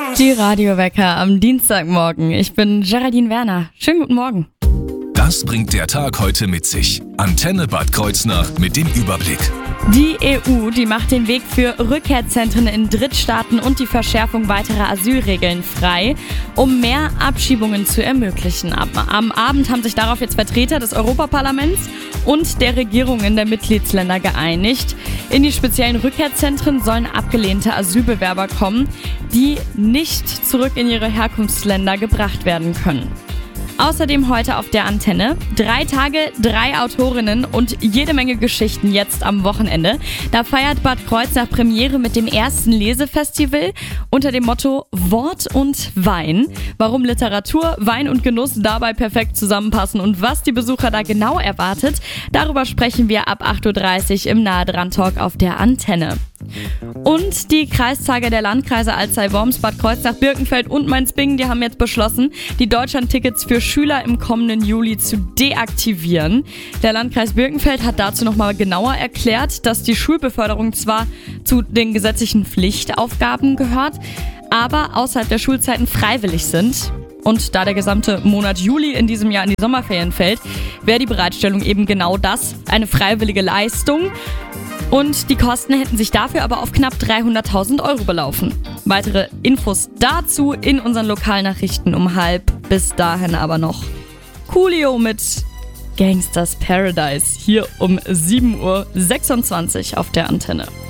Die Radiowecker am Dienstagmorgen. Ich bin Geraldine Werner. Schönen guten Morgen. Das bringt der Tag heute mit sich. Antenne Bad Kreuznach mit dem Überblick. Die EU, die macht den Weg für Rückkehrzentren in Drittstaaten und die Verschärfung weiterer Asylregeln frei, um mehr Abschiebungen zu ermöglichen. Am Abend haben sich darauf jetzt Vertreter des Europaparlaments und der Regierungen der Mitgliedsländer geeinigt. In die speziellen Rückkehrzentren sollen abgelehnte Asylbewerber kommen, die nicht zurück in ihre Herkunftsländer gebracht werden können. Außerdem heute auf der Antenne 3 Tage, 3 Autorinnen und jede Menge Geschichten jetzt am Wochenende. Da feiert Bad Kreuznach Premiere mit dem ersten Lesefestival unter dem Motto Wort und Wein. Warum Literatur, Wein und Genuss dabei perfekt zusammenpassen und was die Besucher da genau erwartet, darüber sprechen wir ab 8.30 Uhr im Nahe-Dran-Talk auf der Antenne. Und die Kreistage der Landkreise Alzey-Worms, Bad Kreuznach, Birkenfeld und Mainz-Bingen, die haben jetzt beschlossen, die Deutschlandtickets für Schüler im kommenden Juli zu deaktivieren. Der Landkreis Birkenfeld hat dazu nochmal genauer erklärt, dass die Schulbeförderung zwar zu den gesetzlichen Pflichtaufgaben gehört, aber außerhalb der Schulzeiten freiwillig sind. Und da der gesamte Monat Juli in diesem Jahr in die Sommerferien fällt, wäre die Bereitstellung eben genau das, eine freiwillige Leistung. Und die Kosten hätten sich dafür aber auf knapp 300.000 Euro belaufen. Weitere Infos dazu in unseren Lokalnachrichten um 12:30. Bis dahin aber noch Coolio mit Gangsters Paradise hier um 7.26 Uhr auf der Antenne.